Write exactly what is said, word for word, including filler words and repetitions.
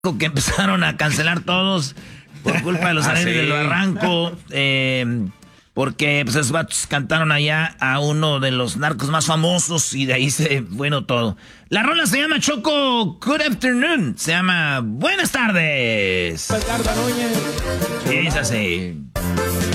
que empezaron a cancelar todos por culpa de los ah, arenes sí. del barranco, eh, porque pues, esos vatos cantaron allá a uno de los narcos más famosos y de ahí se bueno todo. La rola se llama Choco Good Afternoon, se llama Buenas tardes. Y es así.